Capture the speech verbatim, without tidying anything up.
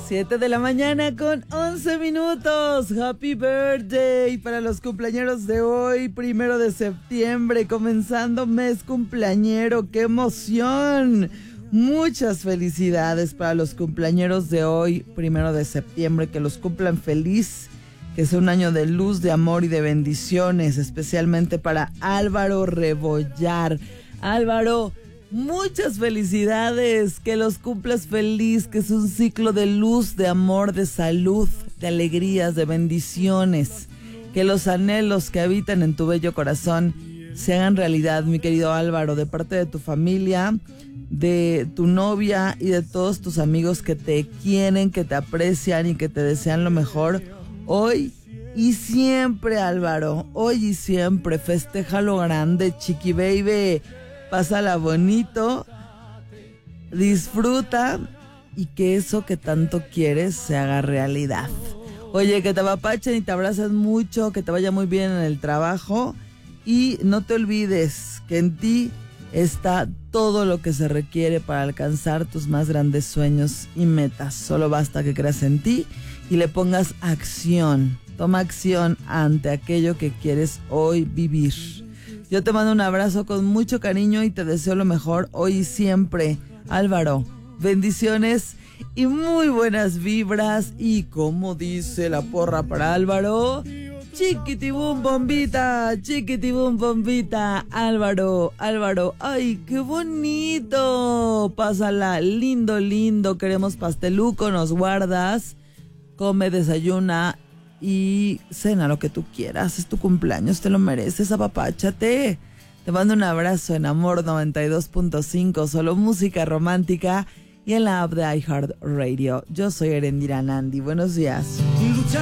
siete de la mañana con once minutos. Happy birthday para los cumpleañeros de hoy, primero de septiembre, comenzando mes cumpleañero. ¡Qué emoción! Muchas felicidades para los cumpleañeros de hoy, primero de septiembre, que los cumplan feliz, que sea un año de luz, de amor y de bendiciones, especialmente para Álvaro Rebollar. Álvaro, muchas felicidades, que los cumplas feliz, que es un ciclo de luz, de amor, de salud, de alegrías, de bendiciones, que los anhelos que habitan en tu bello corazón se hagan realidad, mi querido Álvaro, de parte de tu familia, de tu novia y de todos tus amigos que te quieren, que te aprecian y que te desean lo mejor hoy y siempre, Álvaro, hoy y siempre. Festéjalo grande, chiqui baby. Pásala bonito, disfruta y que eso que tanto quieres se haga realidad. Oye, que te apapachen y te abrazas mucho, que te vaya muy bien en el trabajo y no te olvides que en ti está todo lo que se requiere para alcanzar tus más grandes sueños y metas. Solo basta que creas en ti y le pongas acción. Toma acción ante aquello que quieres hoy vivir. Yo te mando un abrazo con mucho cariño y te deseo lo mejor hoy y siempre. Álvaro, bendiciones y muy buenas vibras. Y como dice la porra para Álvaro, chiquitibum bombita, chiquitibum bombita. Álvaro, Álvaro, ay, qué bonito. Pásala lindo, lindo. Queremos pasteluco, nos guardas. Come, desayuna y cena lo que tú quieras. Es tu cumpleaños, te lo mereces, apapáchate. Te mando un abrazo en Amor noventa y dos punto cinco, solo música romántica y en la app de iHeartRadio. Yo soy Erendira Nandi, buenos días.